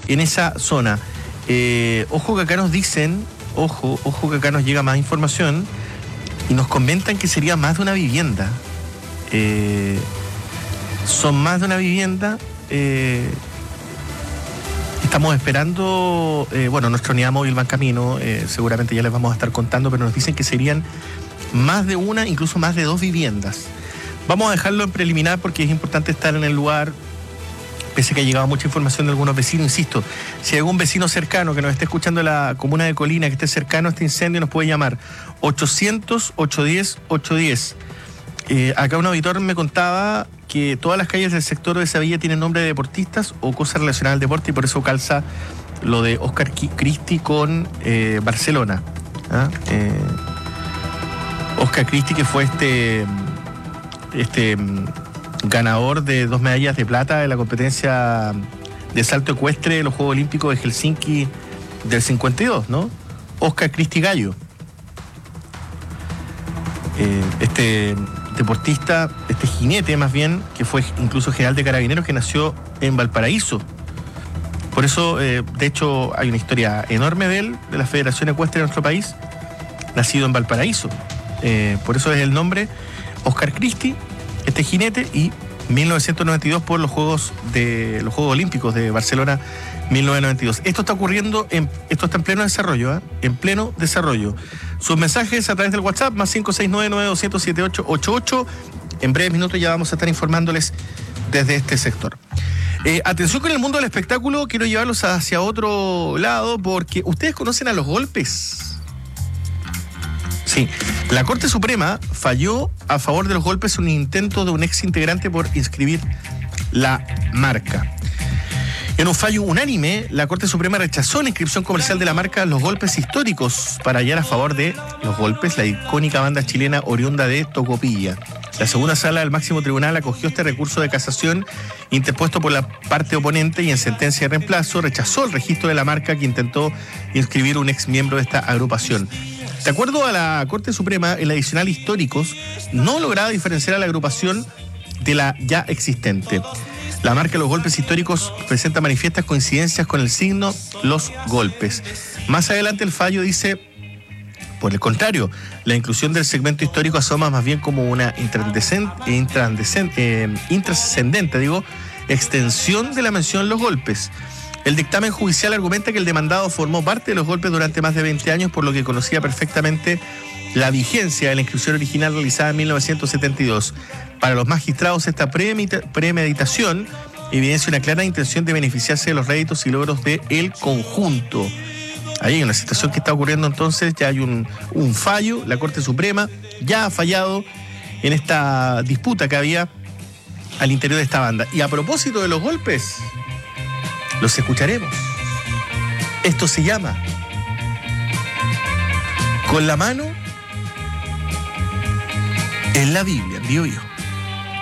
en esa zona. Ojo que acá nos dicen, ojo que acá nos llega más información y nos comentan que sería más de una vivienda. Son más de una vivienda. Estamos esperando, nuestra unidad móvil va en camino, seguramente ya les vamos a estar contando, pero nos dicen que serían más de una, incluso más de 2 viviendas. Vamos a dejarlo en preliminar porque es importante estar en el lugar, pese a que ha llegado mucha información de algunos vecinos. Insisto, si hay algún vecino cercano que nos esté escuchando en la comuna de Colina, que esté cercano a este incendio, nos puede llamar 800-810-810. Acá un auditor me contaba que todas las calles del sector de esa villa tienen nombre de deportistas o cosas relacionadas al deporte, y por eso calza lo de Oscar Christie con Barcelona. Oscar Christie, que fue este ganador de 2 medallas de plata en la competencia de salto ecuestre de los Juegos Olímpicos de Helsinki del 52, ¿no? Oscar Christie Gallo. Este deportista, este jinete más bien, que fue incluso general de carabineros, que nació en Valparaíso. Por eso, de hecho, hay una historia enorme de él, de la Federación Ecuestre de nuestro país, nacido en Valparaíso. Por eso es el nombre Oscar Christie, este jinete, y 1992 por los Juegos Olímpicos de Barcelona 1992. Esto está ocurriendo, esto está en pleno desarrollo, en pleno desarrollo. Sus mensajes a través del WhatsApp, más 569-9200-7888. En breves minutos ya vamos a estar informándoles desde este sector. Atención con el mundo del espectáculo, quiero llevarlos hacia otro lado, porque ustedes conocen a los golpes. Sí, la Corte Suprema falló a favor de los golpes en un intento de un ex integrante por inscribir la marca. En un fallo unánime, la Corte Suprema rechazó la inscripción comercial de la marca Los Golpes Históricos para hallar a favor de Los Golpes, la icónica banda chilena oriunda de Tocopilla. La segunda sala del máximo tribunal acogió este recurso de casación interpuesto por la parte oponente y en sentencia de reemplazo rechazó el registro de la marca que intentó inscribir un ex miembro de esta agrupación. De acuerdo a la Corte Suprema, el adicional Históricos no lograba diferenciar a la agrupación de la ya existente. La marca Los Golpes Históricos presenta manifiestas coincidencias con el signo Los Golpes. Más adelante el fallo dice, por el contrario, la inclusión del segmento histórico asoma más bien como una intrascendente, extensión de la mención Los Golpes. El dictamen judicial argumenta que el demandado formó parte de Los Golpes durante más de 20 años, por lo que conocía perfectamente la vigencia de la inscripción original realizada en 1972. Para los magistrados, esta premeditación evidencia una clara intención de beneficiarse de los réditos y logros del conjunto. Ahí hay una situación que está ocurriendo, entonces ya hay un fallo. La Corte Suprema ya ha fallado en esta disputa que había al interior de esta banda. Y a propósito de los golpes, los escucharemos. Esto se llama Con la mano en la Biblia, en Bio Bio.